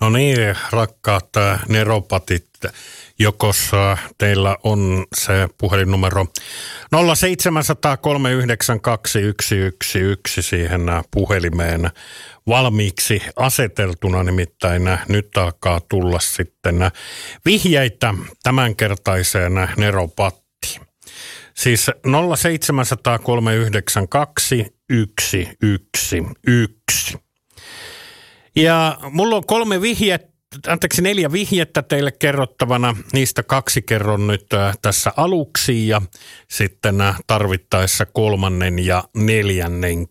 No niin, rakkaat neropatit, jokos teillä on se puhelinnumero 07003921111 siihen puhelimeen valmiiksi aseteltuna, nimittäin nyt alkaa tulla sitten vihjeitä tämänkertaiseen neropattiin. Siis 07003921111. Ja mulla on 4 vihjettä teille kerrottavana. Niistä 2 kerron nyt tässä aluksi ja sitten tarvittaessa 3. ja 4.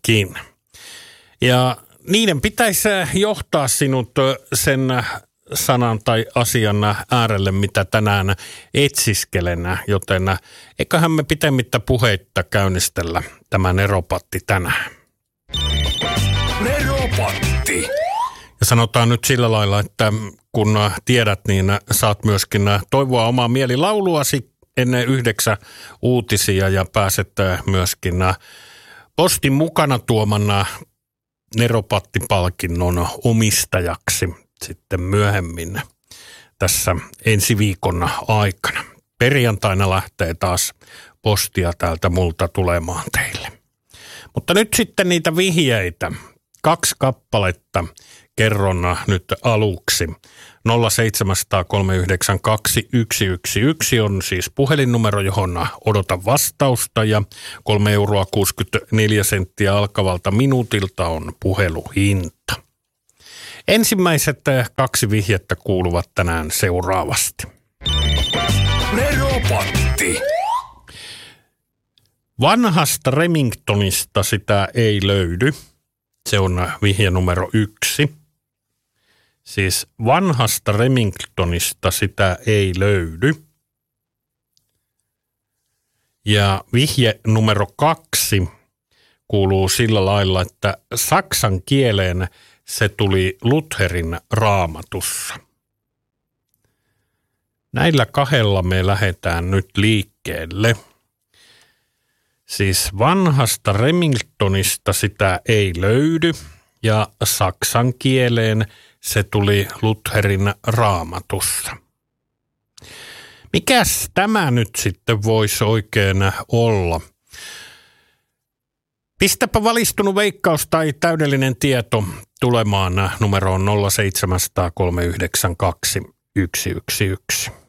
Ja niiden pitäisi johtaa sinut sen sanan tai asian äärelle, mitä tänään etsiskelen, joten eiköhän me pitemmittä puheitta käynnistellä tämä neropatti tänään. Neropatti. Ja sanotaan nyt sillä lailla, että kun tiedät, niin saat myöskin toivoa omaa mielilauluasi ennen 9 uutisia ja pääset myöskin postin mukana tuomana neropattipalkinnon omistajaksi sitten myöhemmin tässä ensi viikon aikana. Perjantaina lähtee taas postia täältä multa tulemaan teille. Mutta nyt sitten niitä vihjeitä. 2 kappaletta kerron nyt aluksi. 07003921111 on siis puhelinnumero, johon odotan vastausta ja 3,64 € alkavalta minuutilta on puheluhinta. Ensimmäiset 2 vihjettä kuuluvat tänään seuraavasti. Neropatti. Vanhasta Remingtonista sitä ei löydy. Se on vihje numero 1. Siis vanhasta Remingtonista sitä ei löydy. Ja vihje numero 2 kuuluu sillä lailla, että saksan kieleen se tuli Lutherin Raamatussa. Näillä 2 me lähdetään nyt liikkeelle. Siis vanhasta Remingtonista sitä ei löydy ja saksan kieleen se tuli Lutherin Raamatussa. Mikäs tämä nyt sitten voisi oikein olla? Pistäpä valistunut veikkaus tai täydellinen tieto tulemaan numeroon 07003921111.